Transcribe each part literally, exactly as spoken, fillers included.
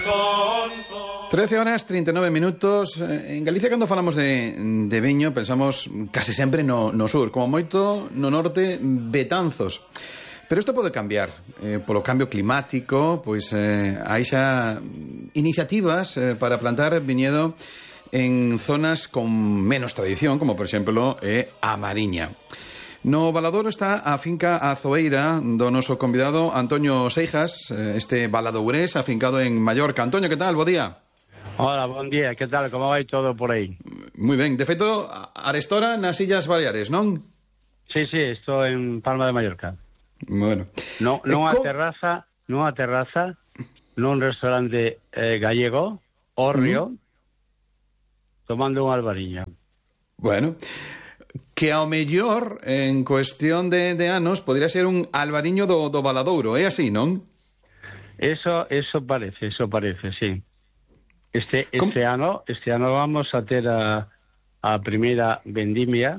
trece horas, treinta e nove minutos. En Galicia, cando falamos de, de viño, pensamos case sempre no, no sur, como moito no norte, Betanzos. Pero isto pode cambiar, eh, polo cambio climático, pois eh, hai xa iniciativas eh, para plantar viñedo en zonas con menos tradición, como por exemplo é a Mariña. No Valadouro está a finca Azoeira do noso convidado Antonio Seijas, este valadourés afincado en Mallorca. Antonio, que tal? Bo día. Hola, bon día, que tal? Como vai todo por aí? Moi ben, de feito, arestora nas Illas Baleares, non? Sí, sí, estou en Palma de Mallorca. Bueno. No, non a co... terraza, non a terraza, nun restaurante eh, gallego, Orrio, uh-huh. tomando un albariño. Bueno, que ao mellor, en cuestión de, de anos, podría ser un albariño do, do Valadouro, é así, non? Eso, eso parece, eso parece, sí. Este, este ano, este ano vamos a ter a, a primeira vendimia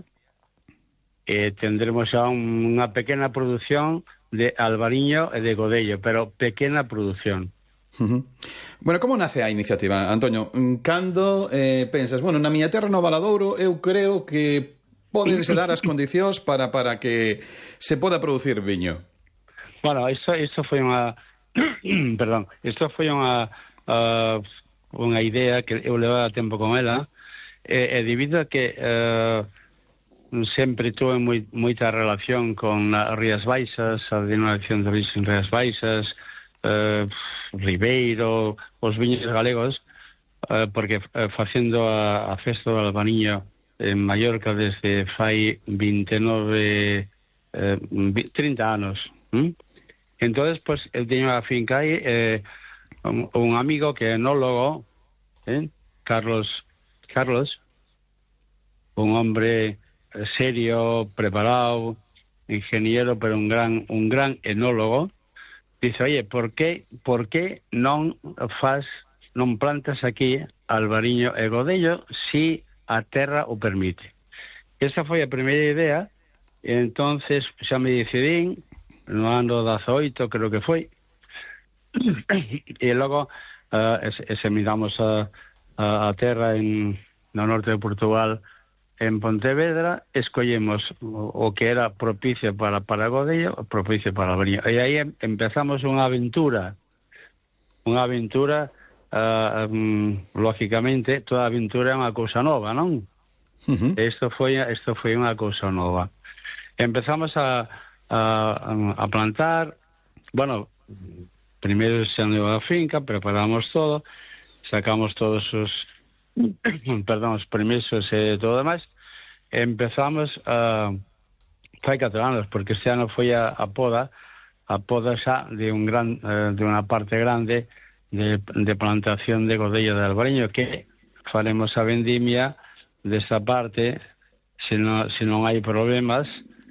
e tendremos xa un, unha pequena produción de albariño e de godello, pero pequena produción. Uh-huh. Bueno, como nace a iniciativa, Antonio? Cando eh, pensas, bueno, na miña terra no Valadouro eu creo que podense dar as condicións para, para que se poda producir viño? Bueno, isto, isto foi unha perdón, isto foi unha uh, unha idea que eu levaba tempo con ela, e, e debido a que uh, sempre tuve moi, moita relación con as Rías Baixas, a denominación de origen Rías Baixas, uh, Ribeiro, os viños galegos, uh, porque uh, facendo a, a festa do albariño en Mallorca desde fai vinte e nove, eh, trinta anos. ¿Mm? Entonces, pues, eu teño a finca aí, eh, un, un amigo que é enólogo, ¿eh? Carlos, Carlos, un hombre serio, preparado, ingeniero, pero un gran, un gran enólogo, dice, oye, por qué, por qué non faz, non plantas aquí albariño e godello si a terra o permite? Esta foi a primeira idea, e entonces xa me decidín, no ano dezaoito creo que foi, e logo uh, examinamos a, a, a terra en, no norte de Portugal, en Pontevedra, escollemos o, o que era propicio para, para godello, propicio para albariño, e aí empezamos unha aventura, unha aventura, uh, um, lógicamente, toda aventura é unha cousa nova, non? Uh-huh. Isto foi, isto foi unha cousa nova. Empezamos a A, a plantar, bueno, primeiro se andou a finca, preparamos todo, sacamos todos os, perdón, os permisos e todo demais, e empezamos a, fai catro anos, porque este ano foi a, a poda, a poda xa de un gran, eh, de unha parte grande de, de plantación de godello de albariño, que faremos a vendimia desta parte, se non, se non hai problemas,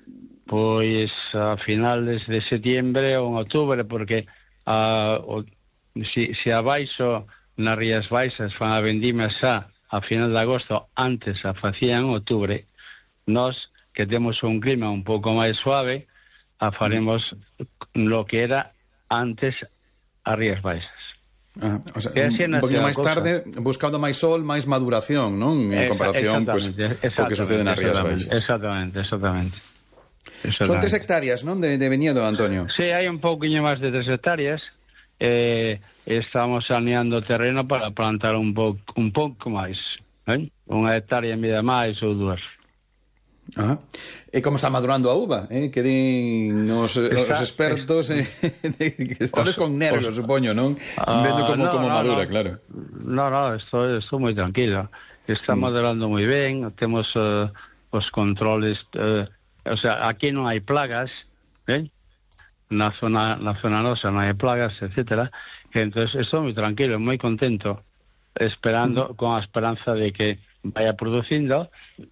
pois a finales de setiembre ou en outubro, porque a, o, si, si abaixo nas Rías Baixas fan a vendimia xa a final de agosto, antes a facían en outubro, nós que temos un clima un pouco máis suave, a faremos lo que era antes as Rías Baixas. Ah, o sea, un, un poquinho máis tarde, buscando máis sol, máis maduración, non? En comparación, pues, co que sucede nas Rías Baixas. Exactamente, exactamente. Son tres hectáreas, non, de, de viñedo, Antonio? Sí, hai un pouquinho máis de tres hectáreas. Eh, estamos saneando o terreno para plantar un pouco un pouco máis, eh? Unha hectárea e media máis ou dúas. Ajá. E como está madurando a uva, eh? Que din os, está, os expertos, eh, que estades con nervios, os, supoño, non? Uh, Vendo como, no, como no, madura, no. Claro. No, no, estou, estou moi tranquilo. Está mm. madurando moi ben, temos uh, os controles... Uh, o sea, aquí non hai plagas, ¿eh? Na zona, na zona nosa non hai plagas, etcétera. E entonces estou moi tranquilo, moi contento, esperando, con a esperanza de que vaya producindo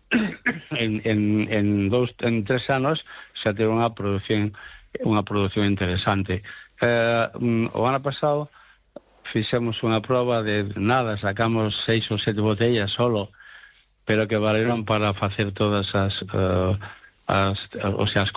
en, en, en dous, en tres anos xa ter unha produción unha produción interesante. Eh, o ano pasado fixemos unha proba de nada, sacamos seis ou sete botellas solo, pero que valeron para facer todas as uh, As, o sea, as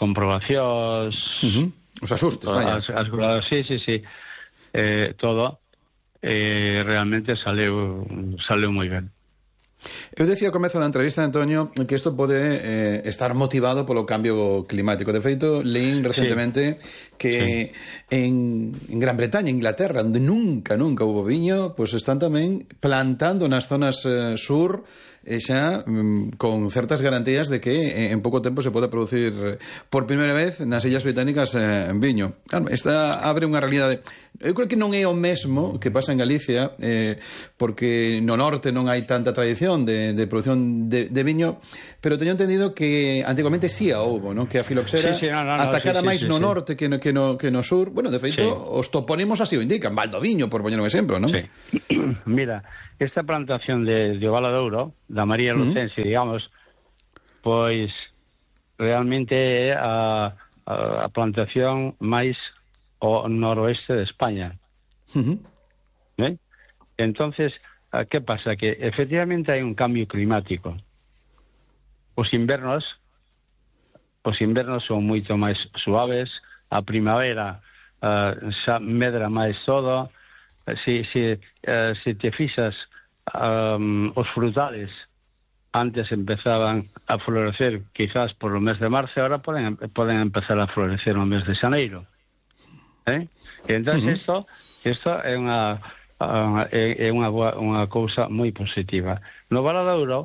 comprobacións, uh-huh. Os asustes, vaya. As, as, sí, sí, sí, eh, todo. e realmente saleu, saleu moi ben. Eu decía ao comezo da entrevista, Antonio, que isto pode eh, estar motivado polo cambio climático. De feito, leín recentemente sí. que sí. En, en Gran Bretaña, Inglaterra, onde nunca, nunca hubo viño, pois pues están tamén plantando nas zonas eh, sur e xa mm, con certas garantías de que en pouco tempo se pode producir por primeira vez nas Illas Británicas eh, en viño. Claro, esta abre unha realidade. Eu creo que non é o mesmo que pasa en Galicia, eh, porque no norte non hai tanta tradición de, de producción de, de viño, pero teño entendido que antigamente sí a houbo, ¿no? Que a filoxera sí, sí, no, no, atacara sí, sí, máis sí, no sí. norte que no, que, no, que no sur. Bueno, de feito, sí. os topónimos así o indican. Valdoviño, por poñer un exemplo, ¿no? Sí. Mira, esta plantación de, de Valadouro, da María Lucense, uh-huh. digamos, pois realmente é a, a, a plantación máis ao noroeste de España. Uh-huh. ¿Eh? Entonces, que pasa? Que efectivamente hai un cambio climático. Os invernos os invernos son moito máis suaves, a primavera uh, xa medra máis todo. Si, si, uh, si te fixas um, os frutales antes empezaban a florecer quizás por o mes de marzo, ahora poden, poden empezar a florecer no mes de xaneiro. ¿Eh? E entón uh-huh. isto, isto é unha uh, é, é unha, unha cousa moi positiva. No Valadouro,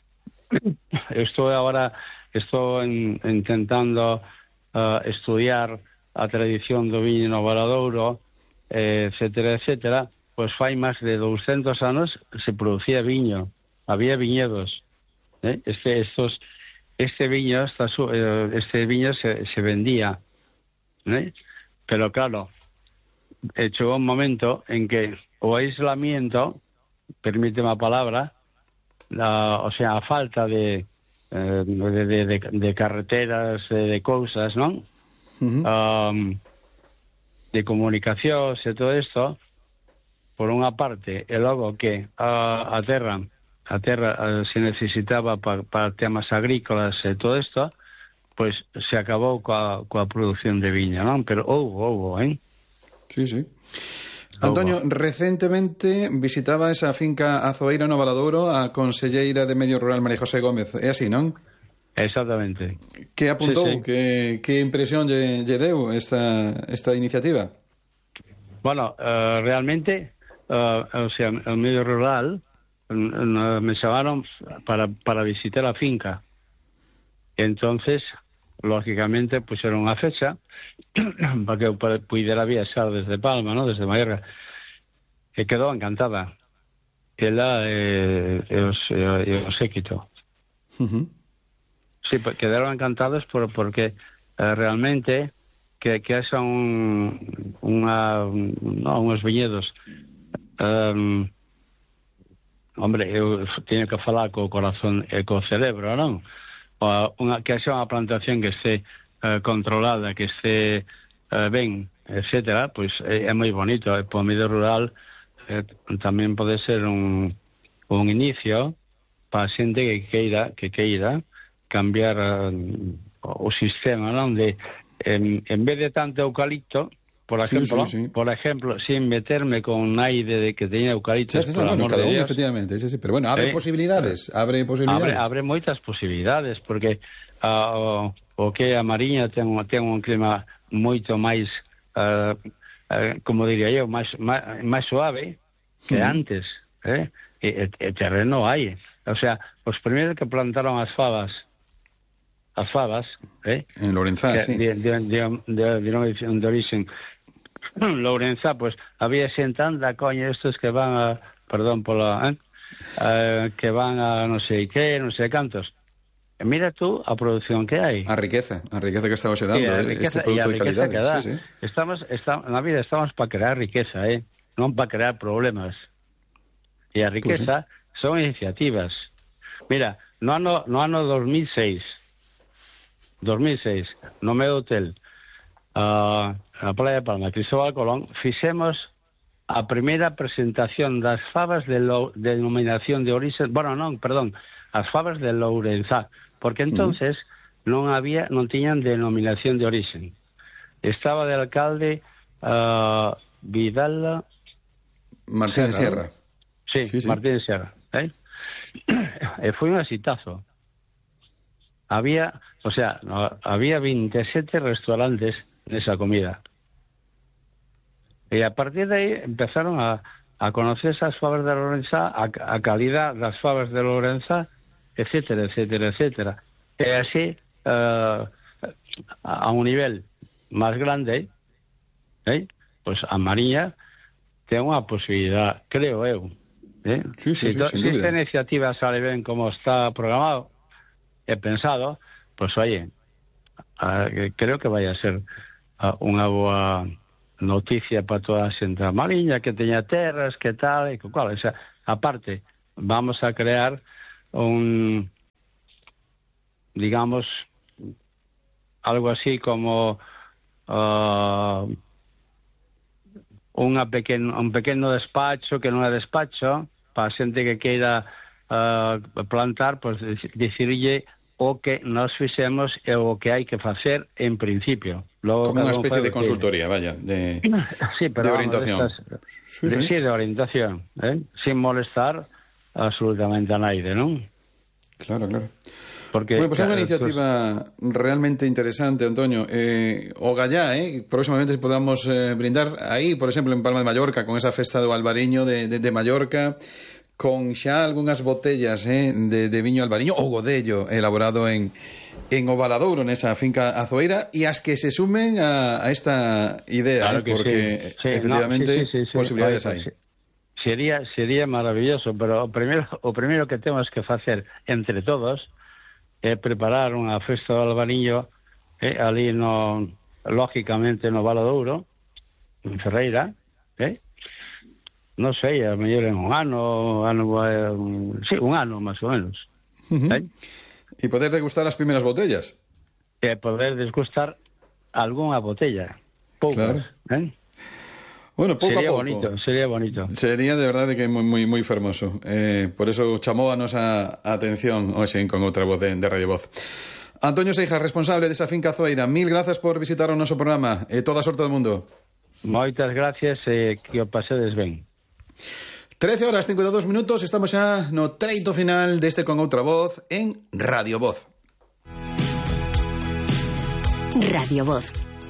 eu estou agora estou en, intentando uh, estudiar a tradición do viño no Valadouro, eh, etcétera, etcétera, pois fai máis de douscentos anos se producía viño, había viñedos. ¿Eh? Este, estos, este viño, esta, este viño se, se vendía, ¿eh? Pero claro, llegó un momento en que o aislamiento, permíteme la palabra, la, o sea, a falta de, eh, de, de, de, de carreteras, de, de cosas, ¿no? Uh-huh. Um, de comunicacións e todo isto, por unha parte, e logo que a, a terra a terra uh, se necesitaba para pa temas agrícolas e todo isto, pois se acabou coa, coa produción de viña, non? Pero houve, houve, hein? Sí, sí. Antonio, recentemente visitaba esa finca azoeira no Valadouro a conselleira de Medio Rural María José Gómez. É así, non? Exactamente. Que apuntou? Sí, sí. Que, que impresión lle, lle deu esta, esta iniciativa? Bueno, uh, realmente, uh, o sea, el Medio Rural me llamaron para, para visitar la finca. Entonces, lógicamente, pusieron una fecha para que pudiera viajar desde Palma, ¿no? Desde Mallorca. Y quedó encantada. Ella eh, os, eh, os séquito. Uh-huh. Sí, quedaron encantados por, porque eh, realmente que, que haya un, una, no, unos viñedos um, hombre, eu teño que falar co corazón e co cerebro, non? O, unha, que haxa unha plantación que este uh, controlada, que este uh, ben, etcétera, pois é, é moi bonito. E po medio rural eh, tamén pode ser un, un inicio para a xente que queira, que queira cambiar uh, o sistema, non? De, en, en vez de tanto eucalipto, por ejemplo, sí, sí, sí. por ejemplo, sin meterme con aire de que tenía eucaliptos, sí, sí, por no, amor no, de Dios. Efectivamente, sí, sí, pero bueno, abre eh, posibilidades, abre posibilidades. Abre, abre moitas posibilidades, porque uh, o, o que a Mariña ten, ten un clima moito máis, uh, uh, como diría eu, máis, máis, máis suave que uh-huh. antes, eh? E, e terreno hai. O sea, os primeiros que plantaron as fabas, as fabas, eh? En Lourenzá, sí. De, de, de, de, de, de, de origen Lourenzá, pues había tanta coña estos que van a, perdón pola, eh? Uh, que van a non sei que, non sei cantos. E mira tú a produción que hai. A riqueza, a riqueza que estamos dando, sí, riqueza, este produto de calidade. Sí, sí. Estamos, estamos, na vida estamos para crear riqueza, eh? Non para crear problemas. E a riqueza pues, sí. son iniciativas. Mira, no ano, no ano dos mil seis, no meu hotel, Uh, na Playa de Palma, Cristóbal Colón, fixemos a primeira presentación das fabas de, lo, de denominación de origen, bueno, non, perdón, as fabas de Lourenzá, porque entonces mm. non había, non tiñan denominación de origen. Estaba de alcalde uh, Vidal Martínez Sierra. Sierra. Sí, sí, sí, Martínez Sierra. ¿eh? E foi un exitazo. Había, o sea, no, había veintisiete restaurantes nesa comida. E a partir de aí empezaron a, a conocer esas fabas de Lorenza, a, a calidad das fabas de Lorenza, etcétera, etcétera, etcétera. E así, uh, a un nivel máis grande, eh, pues a Mariña ten unha posibilidad, creo eu. Eh? Sí, sí, si, to, sí, si esta iniciativa sale ben como está programado e pensado, pues oye, uh, creo que vai a ser uh, unha boa noticia para toda a xente da Mariña, que teña terras, que tal, e que cual. O sea, aparte, vamos a crear un, digamos, algo así como uh, unha pequeno, un pequeno despacho que non é despacho para a xente que queira uh, plantar, pues dicirlle o que nos fixemos e o que hai que facer en principio. Logo, como unha especie de consultoría, vaya, de, sí, pero de orientación. Vamos, estas, sí, de, sí. sí, de orientación, ¿eh? Sin molestar absolutamente a naide, non? Claro, claro. Porque, bueno, pues claro, é unha iniciativa pues... realmente interesante, Antonio. Eh, o gallá, eh, próximamente podamos eh, brindar aí, por exemplo, en Palma de Mallorca, con esa festa do Albariño de, de, de Mallorca, con xa algunhas botellas eh, de, de viño albariño ou godello elaborado en, en o Valadouro, nesa finca azoeira, e as que se sumen a, a esta idea, claro eh, porque sí. Sí, efectivamente no, sí, sí, sí, sí. posibilidades Ay, hai. Sí. Sería, sería maravilloso, pero o primeiro, o primeiro que temos que facer entre todos é preparar unha festa do Albariño eh, ali no, lógicamente no Valadouro, en Ferreira, eh? Non sei, a mellor en un ano, ano um, sí, un ano máis ou menos. Uh-huh. eh? E poder degustar as primeiras botellas. E poder degustar algunha botella, poucas, claro. eh? Bueno, pouco sería a pouco. bonito, sería bonito. Sería de verdade que moi moi moi fermoso. Eh, por eso chamou a nosa atención hoxe con outra voz de, de Radio Voz. Antonio Seijas, responsable desa finca azoeira, mil grazas por visitar o noso programa e toda a sorte do mundo. Moitas gracias e que o pasedes ben. trece horas cincuenta e dous minutos, estamos xa no treito final deste Con Outra Voz en Radio Voz. Radio Voz.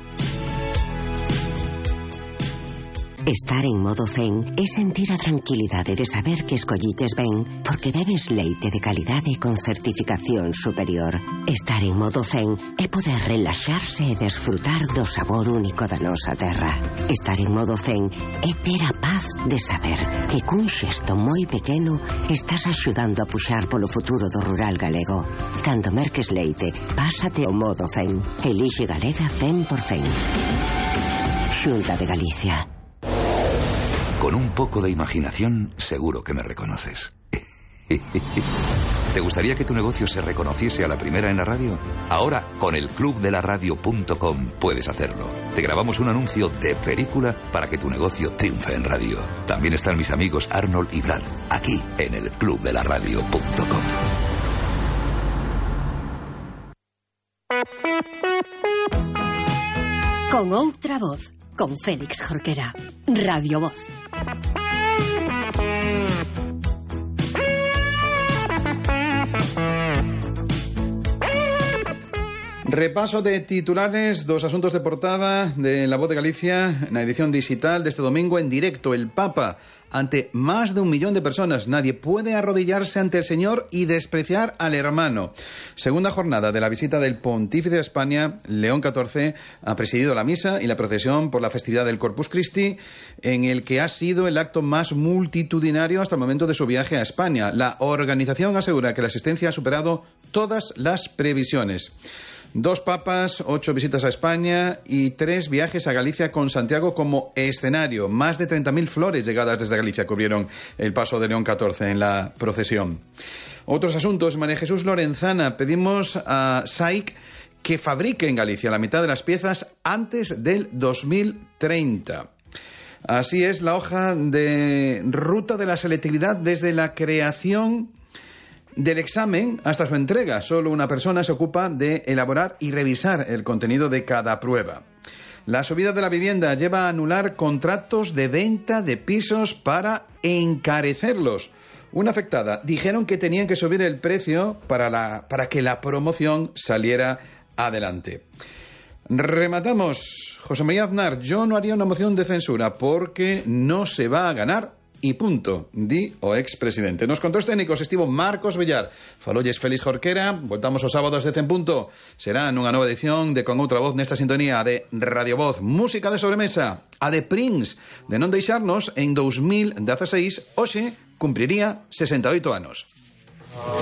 Estar en modo zen é sentir a tranquilidade de saber que escolliches ben porque bebes leite de calidade con certificación superior. Estar en modo zen é poder relaxarse e desfrutar do sabor único da nosa terra. Estar en modo zen é ter a paz de saber que cun xesto moi pequeno estás axudando a puxar polo futuro do rural galego. Cando merques leite, pásate ao modo zen. Elixe Galega cen por cen. Xunta de Galicia. Con un poco de imaginación, seguro que me reconoces. ¿Te gustaría que tu negocio se reconociese a la primera en la radio? Ahora, con el club de la radio punto com puedes hacerlo. Te grabamos un anuncio de película para que tu negocio triunfe en radio. También están mis amigos Arnold y Brad, aquí en el club de la radio punto com. Con outra voz, con Félix Jorquera. Radio Voz. Repaso de titulares dos asuntos de portada de La Voz de Galicia na edición digital deste domingo en directo. El Papa ante más de un millón de personas. Nadie puede arrodillarse ante el Señor y despreciar al hermano. Segunda jornada de la visita del Pontífice a España. León catorce ha presidido la misa y la procesión por la festividad del Corpus Christi, en el que ha sido el acto más multitudinario hasta el momento de su viaje a España. La organización asegura que la asistencia ha superado todas las previsiones. Dos papas, ocho visitas a España y tres viajes a Galicia con Santiago como escenario. Más de treinta mil flores llegadas desde Galicia cubrieron el paso de León catorce en la procesión. Otros asuntos. María Jesús Lorenzana, pedimos a S A I C que fabrique en Galicia la mitad de las piezas antes del dos mil treinta. Así es la hoja de ruta de la selectividad desde la creación del examen hasta su entrega. Solo una persona se ocupa de elaborar y revisar el contenido de cada prueba. La subida de la vivienda lleva a anular contratos de venta de pisos para encarecerlos. Una afectada dijeron que tenían que subir el precio para, la, para que la promoción saliera adelante. Rematamos. José María Aznar, yo no haría una moción de censura porque no se va a ganar y punto, di o expresidente. Nos contou os técnicos estivo Marcos Villar. Falolles Félix Jorquera. Voltamos os sábados de cen punto. Será nunha nova edición de Con Outra Voz nesta sintonía de Radio Voz. Música de sobremesa, a de Prince, de non deixarnos en dos mil dieciséis, hoxe cumpriría sesenta e oito anos.